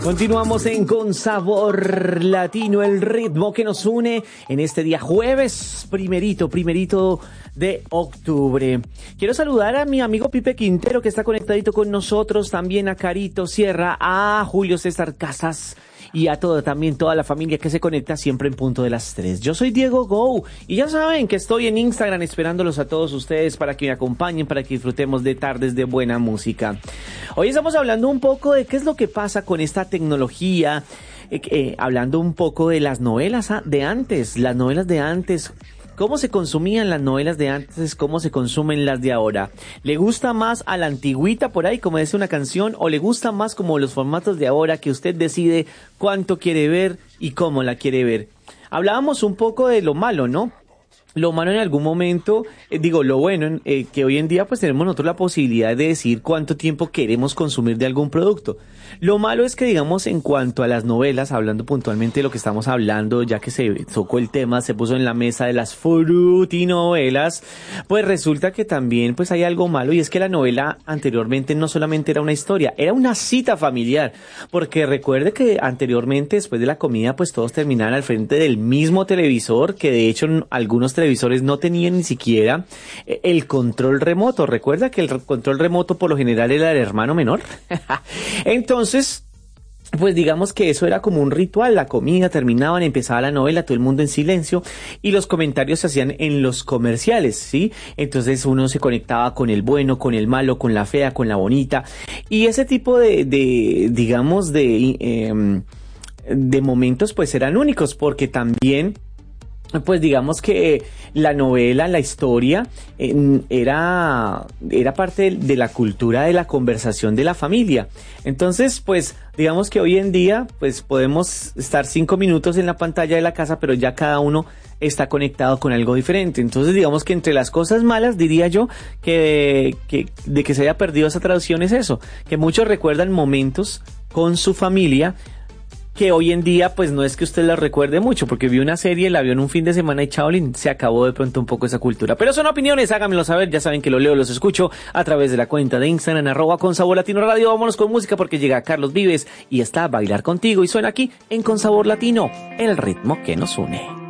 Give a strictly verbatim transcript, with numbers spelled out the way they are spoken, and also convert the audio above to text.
Continuamos en Con Sabor Latino, el ritmo que nos une en este día jueves, primerito, primerito de octubre. Quiero saludar a mi amigo Pipe Quintero, que está conectadito con nosotros, también a Carito Sierra, a Julio César Casas y a toda, también toda la familia que se conecta siempre en punto de las tres. Yo soy Diego Go y ya saben que estoy en Instagram esperándolos a todos ustedes para que me acompañen, para que disfrutemos de tardes de buena música. Hoy estamos hablando un poco de qué es lo que pasa con esta tecnología, eh, eh, hablando un poco de las novelas de antes, las novelas de antes. ¿Cómo se consumían las novelas de antes? ¿Cómo se consumen las de ahora? ¿Le gusta más a la antigüita por ahí, como dice una canción? ¿O le gusta más como los formatos de ahora que usted decide cuánto quiere ver y cómo la quiere ver? Hablábamos un poco de lo malo, ¿no? Lo malo en algún momento, eh, digo, lo bueno, eh, que hoy en día pues tenemos nosotros la posibilidad de decir cuánto tiempo queremos consumir de algún producto. Lo malo es que, digamos, en cuanto a las novelas, hablando puntualmente de lo que estamos hablando, ya que se tocó el tema, se puso en la mesa de las frutinovelas, pues resulta que también pues hay algo malo, y es que la novela anteriormente no solamente era una historia, era una cita familiar, porque recuerde que anteriormente, después de la comida, pues todos terminaban al frente del mismo televisor, que de hecho algunos televisores no tenían ni siquiera el control remoto. Recuerda que el control remoto por lo general era el hermano menor. Entonces, pues digamos que eso era como un ritual. La comida, terminaban, empezaba la novela, todo el mundo en silencio y los comentarios se hacían en los comerciales, ¿sí? Entonces uno se conectaba con el bueno, con el malo, con la fea, con la bonita, y ese tipo de, de digamos, de, eh, de momentos pues eran únicos, porque también pues digamos que la novela, la historia, eh, era, era parte de la cultura de la conversación de la familia. Entonces, pues digamos que hoy en día pues podemos estar cinco minutos en la pantalla de la casa, pero ya cada uno está conectado con algo diferente. Entonces digamos que entre las cosas malas diría yo que, que de que se haya perdido esa traducción es eso, que muchos recuerdan momentos con su familia, que hoy en día pues no es que usted la recuerde mucho, porque vi una serie, la vio en un fin de semana y Shaolin, se acabó de pronto un poco esa cultura. Pero son opiniones, háganmelo saber, ya saben que lo leo, los escucho a través de la cuenta de Instagram, arroba Con Sabor Latino Radio. Vámonos con música porque llega Carlos Vives y está a Bailar Contigo y suena aquí en Con Sabor Latino, el ritmo que nos une.